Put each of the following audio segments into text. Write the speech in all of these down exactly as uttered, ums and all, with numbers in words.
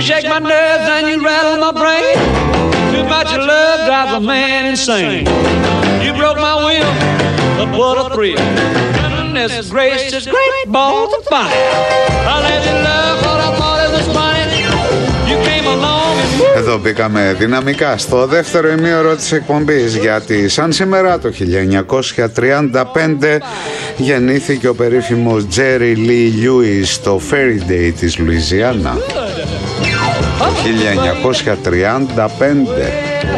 shake my nerves and you rattle my brain. Too much love drives a man insane. You broke my will, but what a thrill. Goodness gracious, great balls of fire. I let you love what I thought it was funny. You came along and... Εδώ μπήκαμε δυναμικά στο δεύτερο ημίωρο της εκπομπής, γιατί σαν σήμερα το χίλια εννιακόσια τριάντα πέντε γεννήθηκε ο περίφημος Jerry Lee Lewis στο Fairy Day της Λουιζιάννα. Το χίλια εννιακόσια τριάντα πέντε.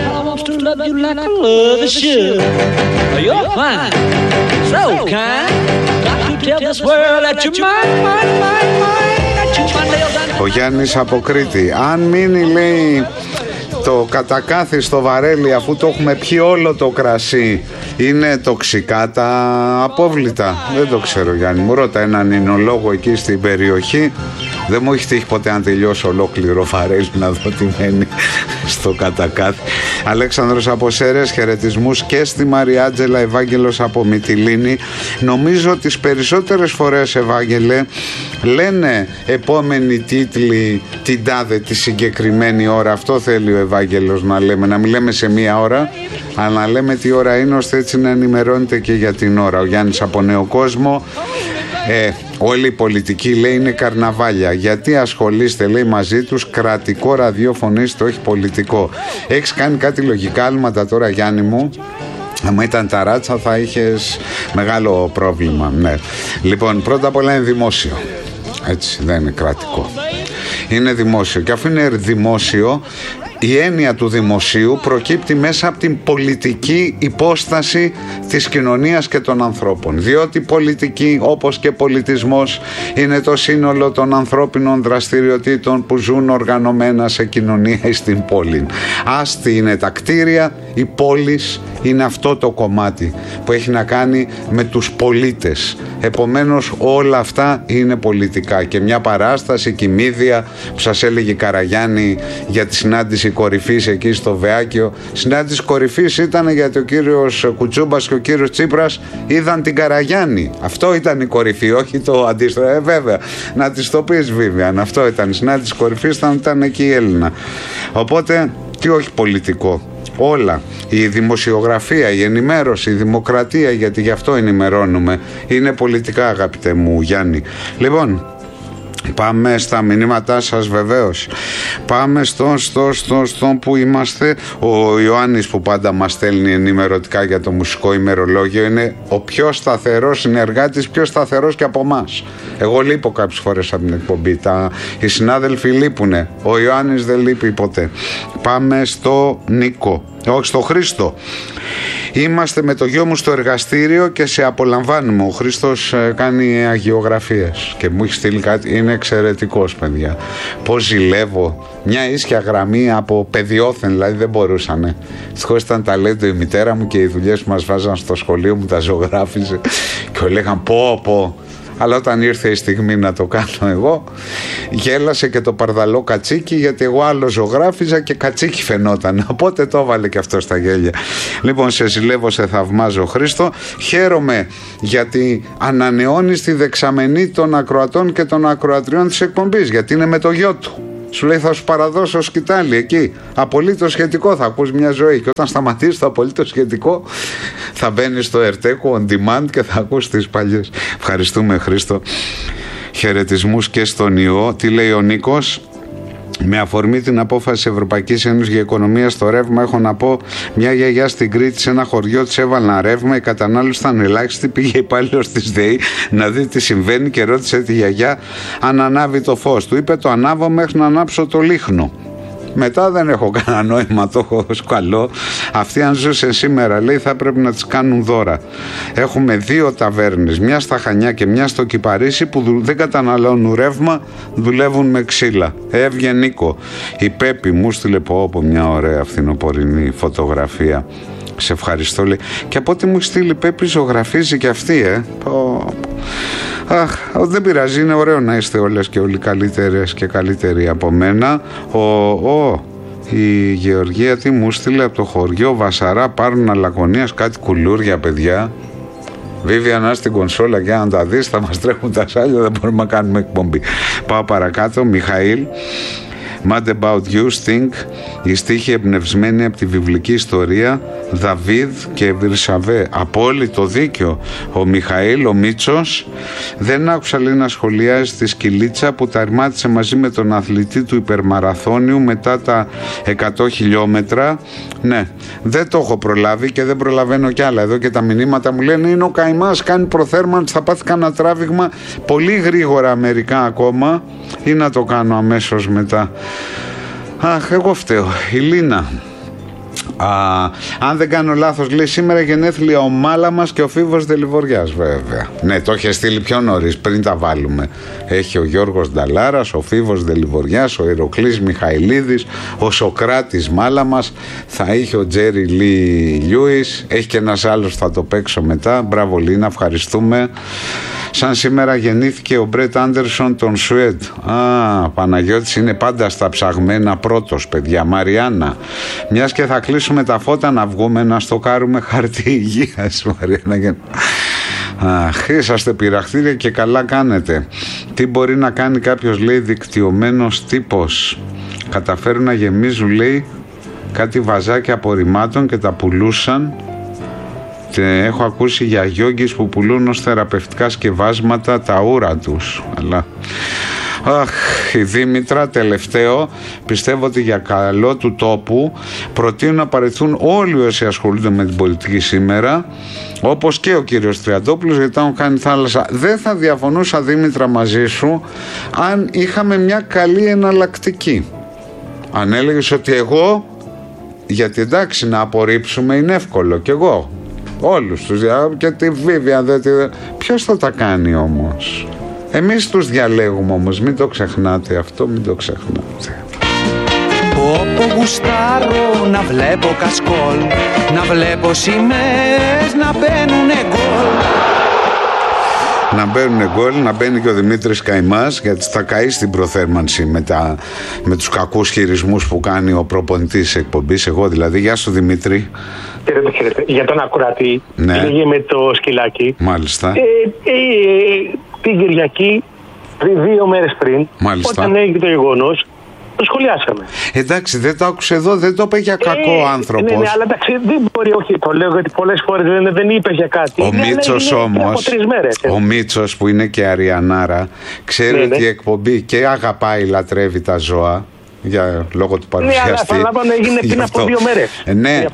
Ο Γιάννης από Κρήτη. Αν μείνει, λέει, το κατακάθι στο βαρέλι, αφού το έχουμε πιει όλο το κρασί, είναι τοξικά τα απόβλητα? Δεν το ξέρω, Γιάννη μου. Ρώτα έναν εινολόγο εκεί στην περιοχή. Δεν μου έχει τύχει ποτέ να τελειώσω ολόκληρο βαρέλι να δω τι μένει στο κατακάθι. Αλέξανδρος από Σέρες, χαιρετισμούς και στη Μαριάτζελα. Ευάγγελος από Μυτιλήνη. Νομίζω τις περισσότερες φορές, Ευάγγελε, λένε επόμενοι τίτλοι την τάδε τη συγκεκριμένη ώρα. Αυτό θέλει ο Ευάγγελος να λέμε, να μην λέμε σε μία ώρα, αλλά να λέμε τι ώρα είναι, ώστε έτσι να ενημερώνεται και για την ώρα. Ο Γιάννης από Νέο Κόσμο. Ε, όλη η πολιτική, λέει, είναι καρναβάλια. Γιατί ασχολείστε, λέει, μαζί τους? Κρατικό ραδιοφωνήστε, όχι πολιτικό. Έχεις κάνει κάτι λογικά άλματα τώρα, Γιάννη μου? Αν ήταν ταράτσα θα είχες μεγάλο πρόβλημα. Ναι. Λοιπόν, πρώτα απ' όλα είναι δημόσιο. Έτσι, δεν είναι κρατικό. Είναι δημόσιο. Και αφού είναι δημόσιο, η έννοια του δημοσίου προκύπτει μέσα από την πολιτική υπόσταση της κοινωνίας και των ανθρώπων. Διότι πολιτική, όπως και πολιτισμός, είναι το σύνολο των ανθρώπινων δραστηριοτήτων που ζουν οργανωμένα σε κοινωνία ή στην πόλη. Άστι είναι τα κτίρια, οι πόλεις είναι αυτό το κομμάτι που έχει να κάνει με τους πολίτες. Επομένως όλα αυτά είναι πολιτικά. Και μια παράσταση, κοιμίδια που σας έλεγε η Καραγιάννη για τη συνάντηση κορυφής εκεί στο Βεάκιο. Συνάντηση κορυφής ήταν γιατί ο κύριος Κουτσούμπας και ο κύριος Τσίπρας είδαν την Καραγιάννη. Αυτό ήταν η κορυφή, όχι το αντίστροφο. Ε, βέβαια, να της το πεις, Βίβιαν. Αυτό ήταν η συνάντηση κορυφής, ήταν, ήταν εκεί η Έλληνα. Οπότε, τι όχι πολιτικό? Όλα, η δημοσιογραφία, η ενημέρωση, η δημοκρατία, γιατί γι' αυτό ενημερώνουμε, είναι πολιτικά, αγαπητέ μου Γιάννη. Λοιπόν, πάμε στα μηνύματά σας, βεβαίως. Πάμε στον στο, στο, στο που είμαστε. Ο Ιωάννης που πάντα μας στέλνει ενημερωτικά για το μουσικό ημερολόγιο είναι ο πιο σταθερός συνεργάτης, πιο σταθερός και από εμάς. Εγώ λείπω κάποιες φορές από την εκπομπή. Τα, οι συνάδελφοι λείπουνε. Ο Ιωάννης δεν λείπει ποτέ. Πάμε στο Νίκο. Όχι, στο Χρήστο. Είμαστε με το γιο μου στο εργαστήριο και σε απολαμβάνουμε. Ο Χρήστος ε, κάνει αγιογραφίες και μου έχει στείλει κάτι. Είναι εξαιρετικός, παιδιά. Πώς ζηλεύω. Μια ίσια γραμμή από παιδιόθεν, δηλαδή δεν μπορούσανε. Δυστυχώς ήταν ταλέντο η μητέρα μου και οι δουλειές που μας βάζαν στο σχολείο μου τα ζωγράφιζε και λέγαν πω πω. Αλλά όταν ήρθε η στιγμή να το κάνω εγώ, γέλασε και το παρδαλό Κατσίκι, γιατί εγώ άλλο ζωγράφιζα και Κατσίκι φαινόταν. Οπότε το έβαλε και αυτό στα γέλια. Λοιπόν, σε ζηλεύω, σε θαυμάζω, Χρήστο. Χαίρομαι γιατί ανανεώνεις τη δεξαμενή των ακροατών και των ακροατριών της εκπομπής, γιατί είναι με το γιο του. Σου λέει θα σου παραδώσω σκητάλι εκεί. Απολύτως σχετικό, θα ακούς μια ζωή. Και όταν σταματήσεις το απολύτως σχετικό, θα μπαίνεις στο Ερτέκο on demand και θα ακούς τις παλιές. Ευχαριστούμε, Χρήστο. Χαιρετισμούς και στον Ιώ. Τι λέει ο Νίκος? Με αφορμή την απόφαση της Ευρωπαϊκής Ένωσης για οικονομία στο ρεύμα, έχω να πω: μια γιαγιά στην Κρήτη, σε ένα χωριό της έβαλαν ρεύμα, η κατανάλωση ήταν ελάχιστη. Πήγε υπάλληλος της ΔΕΗ να δει τι συμβαίνει και ρώτησε τη γιαγιά αν ανάβει το φως. Του είπε: το ανάβω μέχρι να ανάψω το λίχνο. Μετά δεν έχω κανένα νόημα, το έχω καλό. Αυτοί αν ζούσε σήμερα, λέει, θα πρέπει να τις κάνουν δώρα. Έχουμε δύο ταβέρνες, μια στα Χανιά και μια στο Κυπαρίσι, που δεν καταναλώνουν ρεύμα, δουλεύουν με ξύλα. Έβγε Νίκο. Η Πέπη μου στείλε πω από μια ωραία φθινοπορεινή φωτογραφία. Σε ευχαριστώ, λέει. Και από ό,τι μου στείλει η Πέπη, ζωγραφίζει και αυτή, ε. Πω. Αχ, δεν πειράζει, είναι ωραίο να είστε όλες και όλοι καλύτερες και καλύτεροι από μένα. Ο, ο, η Γεωργία τι μου στείλε από το χωριό Βασαρά, πάρουν αλακωνίας κάτι κουλούρια, παιδιά. Βίβια, να στην κονσόλα για να τα δεις, θα μας τρέχουν τα σάλια, δεν μπορούμε να κάνουμε εκπομπή. Πάω παρακάτω. Μιχαήλ. Mad About You, Sting. Η στίχη εμπνευσμένη από τη βιβλική ιστορία Δαβίδ και Βυρσαβέ. Απόλυτο δίκιο ο Μιχαήλ, ο Μίτσος. Δεν άκουσα, λέει, να σχολιάζει τη σκυλίτσα που ταρμάτισε μαζί με τον αθλητή του υπερμαραθώνιου μετά τα εκατό χιλιόμετρα. Ναι, δεν το έχω προλάβει και δεν προλαβαίνω κι άλλα. Εδώ και τα μηνύματα μου λένε είναι ο καημάς, κάνει προθέρμανση, θα πάθει κανένα τράβηγμα πολύ γρήγορα, μερικά ακόμα, ή να το κάνω αμέσως μετά. Αχ, εγώ φταίω. Η Λίνα. Α, αν δεν κάνω λάθος, λέει, σήμερα γενέθλια ο Μάλαμας και ο Φίβος Δελιβοριάς, βέβαια. Ναι, το είχε στείλει πιο νωρίς, πριν τα βάλουμε. Έχει ο Γιώργος Νταλάρας, ο Φίβος Δελιβοριάς, ο Ηροκλής Μιχαηλίδης, ο Σοκράτης Μάλαμας, θα είχε ο Τζέρι Λι Λιούις, έχει και ένας άλλος, θα το παίξω μετά. Μπράβο Λίνα, ευχαριστούμε. Σαν σήμερα γεννήθηκε ο Μπρετ Άντερσον των Σουέντ. Α, Παναγιώτης είναι πάντα στα ψαγμένα πρώτος, παιδιά. Μαριάννα, μιας και θα κλείσουμε τα φώτα, να βγούμε να στοκάρουμε χαρτί υγείας, Μαριάννα. Αχ, είσαστε πειραχτήρια και καλά κάνετε. Τι μπορεί να κάνει κάποιος, λέει, δικτυωμένος τύπος? Καταφέρουν να γεμίζουν, λέει, κάτι βαζάκια απορριμμάτων και τα πουλούσαν. Έχω ακούσει για γιόγκις που πουλούν ως θεραπευτικά σκευάσματα τα ούρα τους. Αλλά... Αχ, η Δήμητρα, τελευταίο, πιστεύω ότι για καλό του τόπου προτείνουν να παραιτηθούν όλοι όσοι ασχολούνται με την πολιτική σήμερα, όπως και ο κύριος Τριαντόπουλος, γιατί έχουν κάνει θάλασσα. Δεν θα διαφωνούσα, Δήμητρα, μαζί σου αν είχαμε μια καλή εναλλακτική. Αν έλεγες ότι εγώ, γιατί εντάξει, να απορρίψουμε είναι εύκολο, και εγώ όλους τους, και τη Βίβια, ποιος θα τα κάνει όμως? Εμείς τους διαλέγουμε όμως, μην το ξεχνάτε αυτό, μην το ξεχνάτε. Όπου γουστάρω να βλέπω κασκόλ, να βλέπω σημαίες να μπαίνουνε γκολ. Να μπαίνουνε γκολ, να μπαίνει και ο Δημήτρης Καημάς, γιατί θα καεί στην προθέρμανση με, τα, με τους κακούς χειρισμούς που κάνει ο προπονητής εκπομπής, εγώ δηλαδή. Γεια σου Δημήτρη. Χαίρετε, χαίρετε. Για τον ακροατή, ναι. Πήγε με το σκυλάκι. Μάλιστα. Ε, ε, ε, την Κυριακή, δύο μέρες πριν, μάλιστα, όταν έγινε το γεγονός, το σχολιάσαμε. Εντάξει, δεν το άκουσε εδώ, δεν το είπε για κακό ε, άνθρωπος. Ναι, ναι, αλλά εντάξει, δεν μπορεί, όχι, το λέω γιατί πολλές φορές δεν, δεν είπε για κάτι. Ο Μίτσος όμως, ο Μίτσος που είναι και Αριανάρα, ξέρει, ναι, ότι ναι, η εκπομπή και αγαπάει, λατρεύει τα ζώα. Για λόγω του παρουσιαστή. Ναι, αλλά να έγινε πριν από δύο μέρες. Ε, ναι,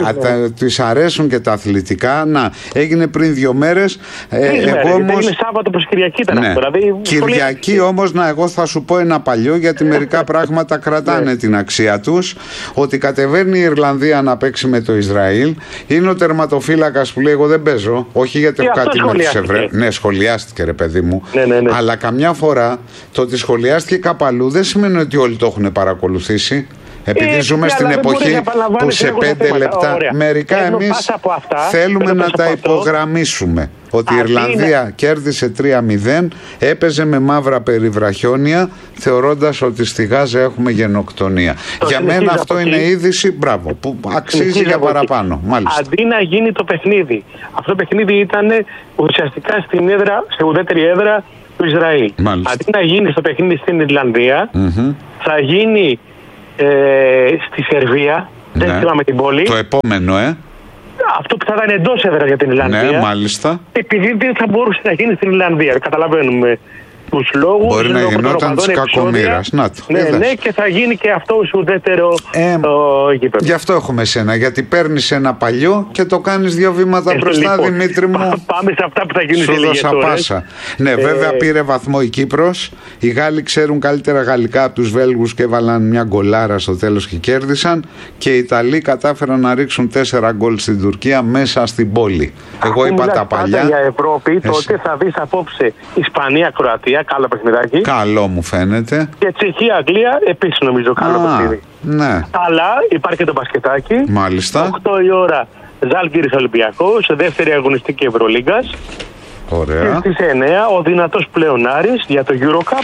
τους αρέσουν και τα αθλητικά. Να, έγινε πριν δύο μέρες. Ε, εγώ όμως. Είναι Σάββατο προς Κυριακή ήταν, ναι, αυτό. Δηλαδή, Κυριακή πολύ... όμως, να, εγώ θα σου πω ένα παλιό, γιατί μερικά πράγματα κρατάνε την αξία τους. Ότι κατεβαίνει η Ιρλανδία να παίξει με το Ισραήλ. Είναι ο τερματοφύλακας που λέει: εγώ δεν παίζω. Όχι γιατί έχω κάτι με τους Εβραίους. Ναι, σχολιάστηκε, ρε παιδί μου. Ναι, ναι, ναι. Αλλά καμιά φορά το ότι σχολιάστηκε κάπου αλλού δεν σημαίνει ότι όλοι το έχουν παρακολουθήσει. Επειδή ε, ζούμε στην εποχή που σε πέντε λεπτά ωραία, μερικά εμείς αυτά, θέλουμε να τα υπογραμμίσουμε. Ότι η Ιρλανδία είναι... κέρδισε τρία μηδέν, έπαιζε με μαύρα περιβραχιόνια, θεωρώντας ότι στη Γάζα έχουμε γενοκτονία. Το για μένα αυτό είναι εκεί, είδηση, μπράβο, που αξίζει για παραπάνω. Μάλιστα. Αντί να γίνει το παιχνίδι, αυτό το παιχνίδι ήταν ουσιαστικά στην έδρα, σε ουδέτερη έδρα του Ισραήλ. Μάλιστα. Αντί να γίνει στο παιχνίδι στην Ιρλανδία, mm-hmm, θα γίνει ε, στη Σερβία, ναι, δεν θυμάμαι την πόλη. Το επόμενο, ε. Αυτό που θα ήταν εντός έδρας για την Ιρλανδία. Ναι, μάλιστα. Επειδή δεν θα μπορούσε να γίνει στην Ιρλανδία. Καταλαβαίνουμε τους λόγους. Μπορεί να γινόταν της κακομοίρας. Να το. Ναι, είδες, ναι, και θα γίνει και αυτό ουδέτερο ε, γήπεδο. Γι' αυτό έχουμε σένα. Γιατί παίρνεις ένα παλιό και το κάνεις δύο βήματα ε, μπροστά, λοιπόν, Δημήτρη μου. Πάμε σε αυτά που θα γίνουν. Σου δώσα πάσα. Ναι, βέβαια ε... πήρε βαθμό η Κύπρος. Οι Γάλλοι ξέρουν καλύτερα γαλλικά από τους Βέλγους και έβαλαν μια γκολάρα στο τέλος και κέρδισαν. Και οι Ιταλοί κατάφεραν να ρίξουν τέσσερα γκολ στην Τουρκία μέσα στην πόλη. Εγώ είπα τα παλιά. Για Ευρώπη, τότε θα δεις απόψε Ισπανία-Κροατία. Καλό παιχνιδάκι. Καλό μου φαίνεται. Και Τσεχία-Αγγλία επίσης νομίζω καλό Α, παιχνίδι. Ναι. Αλλά υπάρχει και το μπασκετάκι. Μάλιστα. οκτώ η ώρα Ζάλγκιρις Ολυμπιακός, δεύτερη αγωνιστική Ευρωλίγκας. Ωραία. Και στις εννιά ο δυνατός πλέον Άρης για το Eurocup.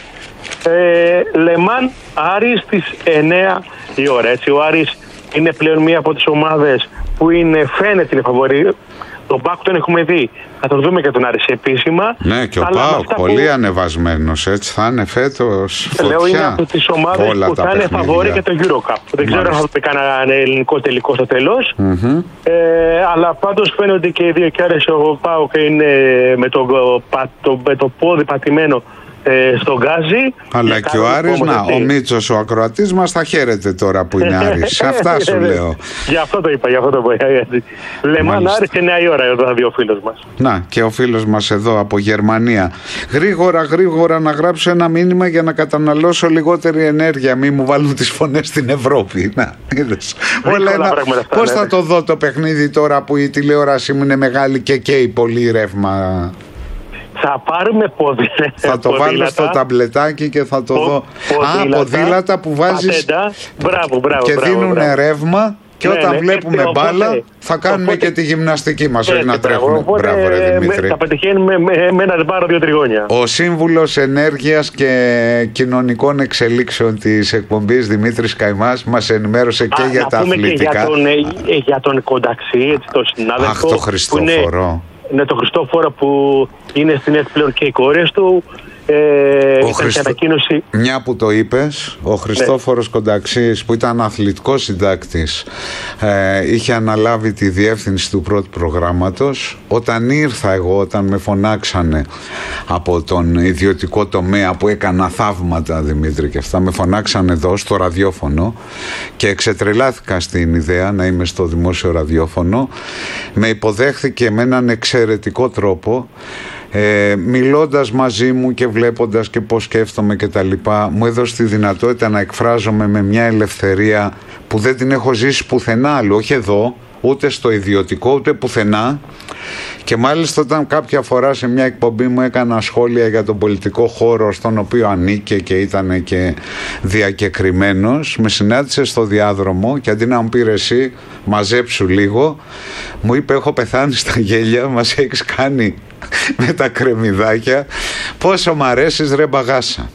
Ε, Λεμάν Άρης στις εννιά η ώρα. Έτσι, ο Άρης είναι πλέον μία από τις ομάδες που είναι, φαίνεται είναι φαβορί. Τον ΠΑΟΚ τον έχουμε δει. Θα τον δούμε και τον Άρη επίσημα. Ναι, και ο ΠΑΟΚ πολύ που... ανεβασμένος. Έτσι θα είναι φέτος φωτιά. Λέω είναι από τις ομάδες που θα είναι φαβόροι για το EuroCup. Δεν ξέρω αν θα πει κανένα ελληνικό τελικό στο τέλος. Mm-hmm. Ε, αλλά πάντως φαίνονται και οι δύο κιάρες. Ο ΠΑΟΚ είναι με το, το, με το πόδι πατημένο στον Γκάζι. Αλλά και ο Άρης, να, ο Μίτσος, ο ακροατής μας θα χαίρεται τώρα που είναι Άρης. Αυτά σου λέω. Γι' αυτό το είπα, γι' αυτό το είπα. Λεμάν Άρης και νέα η ώρα εδώ θα δει ο φίλος μας. Να, και ο φίλος μας εδώ από Γερμανία. Γρήγορα, γρήγορα να γράψω ένα μήνυμα για να καταναλώσω λιγότερη ενέργεια. Μην μου βάλουν τις φωνές στην Ευρώπη. Να, είδες. Πώς θα το δω το παιχνίδι τώρα που η τηλεόρασή μου είναι μεγάλη και καίει πολύ ρεύμα? Θα πάρουμε ποδήλατα. Θα το βάλω στο ταμπλετάκι και θα το Πο, δω. Ποδήλατα, Α, ποδήλατα που βάζεις μπράβο, μπράβο, και μπράβο, δίνουν μπράβο. ρεύμα. Και ναι, όταν ναι, βλέπουμε ναι, μπάλα οπότε, θα κάνουμε οπότε, και τη γυμναστική μας, όχι να τρέχουμε. Οπότε, μπράβο ρε Δημήτρη. Θα πετυχαίνουμε με, με, με ένα σπάρο δύο τριγώνια. Ο σύμβουλος ενέργειας και κοινωνικών εξελίξεων της εκπομπής Δημήτρης Καϊμάς μας ενημέρωσε Α, και για τα αθλητικά. Και για τον, ε, για τον Κονταξή, έτσι, τον συνάδελφο. Αχ, το Χριστόφορο. Είναι το Χριστόφορο που είναι στην ΕΤ πλέον και οι κόρες του. Ε, ο Χριστο... ανακοίνωση... Μια που το είπες, ο Χριστόφορος ναι. Κονταξής, που ήταν αθλητικός συντάκτης, ε, είχε αναλάβει τη διεύθυνση του πρώτου προγράμματος. Όταν ήρθα εγώ, όταν με φωνάξανε από τον ιδιωτικό τομέα που έκανα θαύματα, Δημήτρη, και αυτά με φωνάξανε εδώ στο ραδιόφωνο και εξετρελάθηκα στην ιδέα να είμαι στο δημόσιο ραδιόφωνο. Με υποδέχθηκε με έναν εξαιρετικό τρόπο. Ε, μιλώντας μαζί μου και βλέποντας και πώς σκέφτομαι και τα λοιπά, μου έδωσε τη δυνατότητα να εκφράζομαι με μια ελευθερία που δεν την έχω ζήσει πουθενά άλλο, όχι εδώ, ούτε στο ιδιωτικό, ούτε πουθενά. Και μάλιστα όταν κάποια φορά σε μια εκπομπή μου έκανα σχόλια για τον πολιτικό χώρο στον οποίο ανήκε και ήταν και διακεκριμένος, με συνάντησε στο διάδρομο και αντί να μου πήρε εσύ μαζέψου λίγο, μου είπε έχω πεθάνει στα γέλια, μας έχεις κάνει με τα κρεμμυδάκια, πόσο μ' αρέσεις ρε μπαγάσα.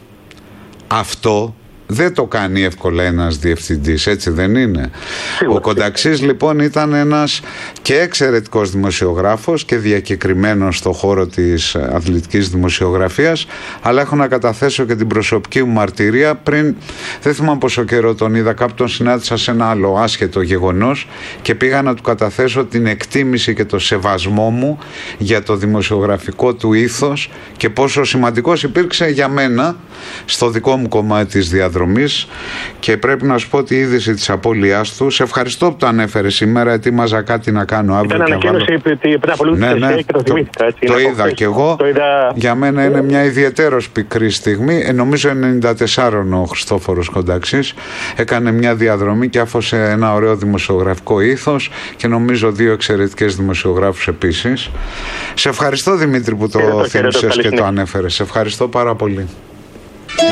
Αυτό δεν το κάνει εύκολα ένας διευθυντής, έτσι δεν είναι? Ο Κονταξής λοιπόν ήταν ένας και εξαιρετικός δημοσιογράφος και διακεκριμένος στο χώρο της αθλητικής δημοσιογραφίας, αλλά έχω να καταθέσω και την προσωπική μου μαρτυρία. Πριν, δεν θυμάμαι πόσο καιρό τον είδα, κάπου τον συνάντησα σε ένα άλλο άσχετο γεγονός και πήγα να του καταθέσω την εκτίμηση και το σεβασμό μου για το δημοσιογραφικό του ήθος και πόσο σημαντικός υπήρξε για μένα στο δικό μου κομμάτι της διαδρομής. Και πρέπει να σου πω τη είδηση της απώλειάς του. Σε ευχαριστώ που το ανέφερες σήμερα. Ετοίμαζα κάτι να κάνω αύριο. Ήταν ανακοίνωση πριν από λίγο ναι, ναι, και το θυμήθηκα. Έτσι, το είδα κι εγώ. Είδα... Για μένα είναι μια ιδιαίτερος πικρή στιγμή. Ε, νομίζω ενενήντα τεσσάρων ο Χριστόφορος Κονταξής έκανε μια διαδρομή και άφησε ένα ωραίο δημοσιογραφικό ήθος και νομίζω δύο εξαιρετικές δημοσιογράφους επίσης. Σε ευχαριστώ Δημήτρη που το θύμισες και το ανέφερες. Σε ευχαριστώ πάρα πολύ.